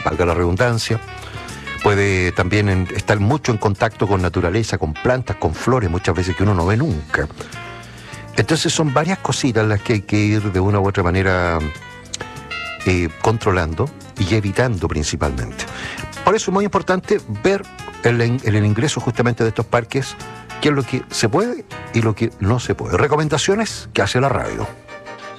valga la redundancia. Puede también estar mucho en contacto con naturaleza, con plantas, con flores, muchas veces que uno no ve nunca. Entonces son varias cositas las que hay que ir de una u otra manera controlando y evitando principalmente. Por eso es muy importante ver en el ingreso justamente de estos parques qué es lo que se puede y lo que no se puede. Recomendaciones que hace la radio.